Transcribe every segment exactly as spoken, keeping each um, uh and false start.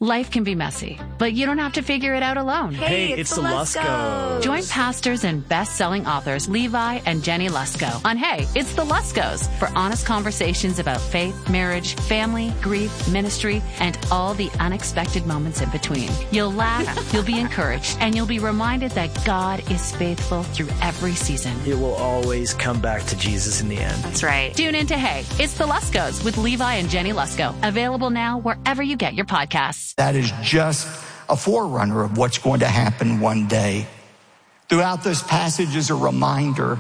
Life can be messy, but you don't have to figure it out alone. Hey, Hey, it's, it's the the Luskos. Join pastors and best-selling authors Levi and Jenny Lusko on Hey, It's the Luskos for honest conversations about faith, marriage, family, grief, ministry, and all the unexpected moments in between. You'll laugh, you'll be encouraged, and you'll be reminded that God is faithful through every season. It will always come back to Jesus in the end. That's right. Tune in to Hey, It's the Luskos with Levi and Jenny Lusko. Available now wherever you get your podcasts. That is just a forerunner of what's going to happen one day. Throughout this passage is a reminder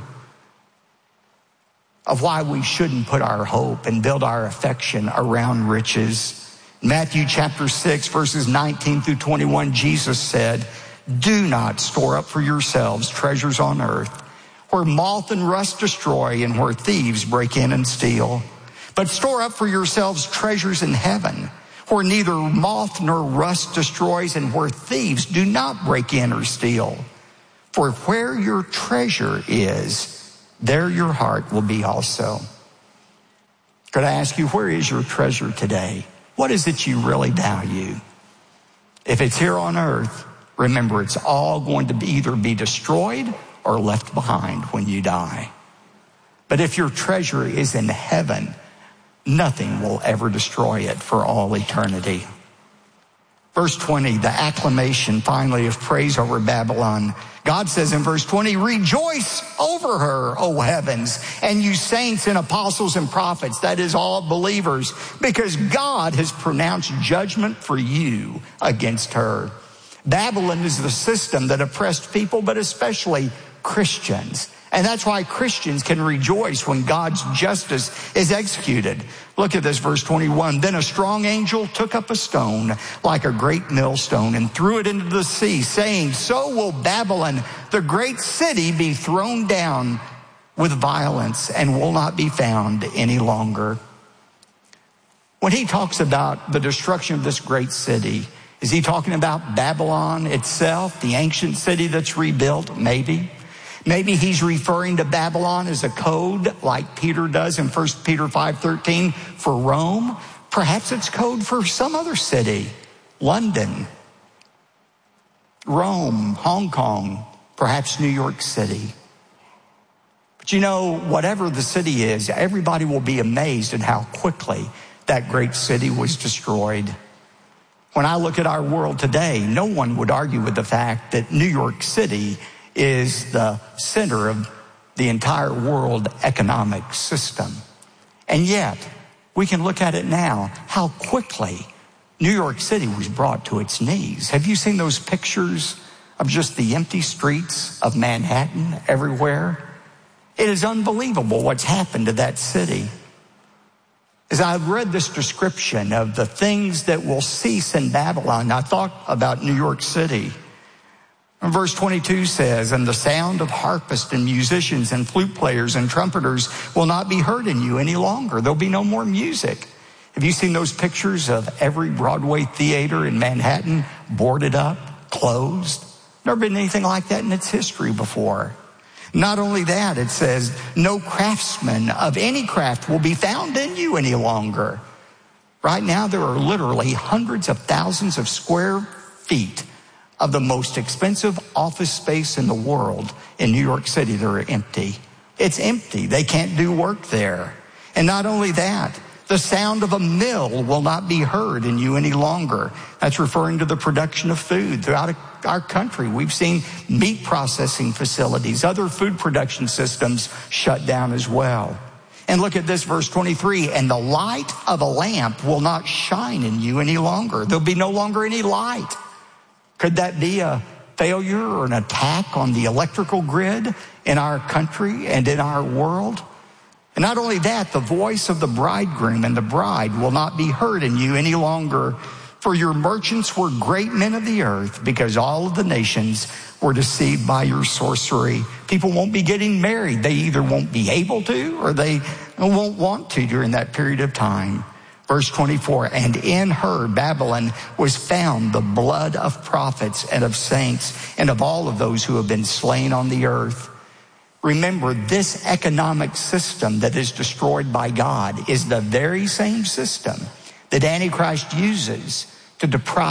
of why we shouldn't put our hope and build our affection around riches. Matthew chapter six, verses nineteen through twenty-one, Jesus said, "Do not store up for yourselves treasures on earth, where moth and rust destroy and where thieves break in and steal. But store up for yourselves treasures in heaven, where neither moth nor rust destroys and where thieves do not break in or steal. For where your treasure is, there your heart will be also." Could I ask you, where is your treasure today? What is it you really value? If it's here on earth, remember it's all going to be either be destroyed or left behind when you die. But if your treasure is in heaven, nothing will ever destroy it for all eternity. Verse twenty, the acclamation finally of praise over Babylon. God says in verse twenty, "Rejoice over her, O heavens, and you saints and apostles and prophets," that is all believers, "because God has pronounced judgment for you against her." Babylon is the system that oppressed people, but especially Christians. And that's why Christians can rejoice when God's justice is executed. Look at this, verse twenty-one. "Then a strong angel took up a stone like a great millstone and threw it into the sea, saying, so will Babylon, the great city, be thrown down with violence and will not be found any longer." When he talks about the destruction of this great city, is he talking about Babylon itself, the ancient city that's rebuilt? Maybe. Maybe he's referring to Babylon as a code like Peter does in First Peter five thirteen for Rome. Perhaps it's code for some other city, London, Rome, Hong Kong, perhaps New York City. But you know, whatever the city is, everybody will be amazed at how quickly that great city was destroyed. When I look at our world today, no one would argue with the fact that New York City is the center of the entire world economic system. And yet, we can look at it now, how quickly New York City was brought to its knees. Have you seen those pictures of just the empty streets of Manhattan everywhere? It is unbelievable what's happened to that city. As I read this description of the things that will cease in Babylon, I thought about New York City. And verse twenty-two says, "And the sound of harpists and musicians and flute players and trumpeters will not be heard in you any longer." There'll be no more music. Have you seen those pictures of every Broadway theater in Manhattan boarded up, closed? Never been anything like that in its history before. Not only that, it says, "No craftsman of any craft will be found in you any longer." Right now, there are literally hundreds of thousands of square feet of the most expensive office space in the world in New York City that are empty. It's empty. They can't do work there. And not only that, the sound of a mill will not be heard in you any longer. That's referring to the production of food throughout our country. We've seen meat processing facilities, other food production systems shut down as well. And look at this, verse twenty-three, "And the light of a lamp will not shine in you any longer." There'll be no longer any light. Could that be a failure or an attack on the electrical grid in our country and in our world? And not only that, the voice of the bridegroom and the bride will not be heard in you any longer. "For your merchants were great men of the earth, because all of the nations were deceived by your sorcery." People won't be getting married. They either won't be able to or they won't want to during that period of time. Verse twenty-four, "And in her, Babylon, was found the blood of prophets and of saints and of all of those who have been slain on the earth." Remember, this economic system that is destroyed by God is the very same system that Antichrist uses to deprive